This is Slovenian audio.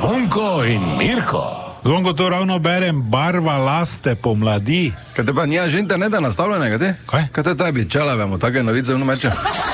Zvonko in Mirko. Zvonko, to ravno berem, barva laste pomladi. Kaj te pa nija žente ne da nastavljenega, te? Kaj? Kaj te tebi, čela vemo, take novice vno meče.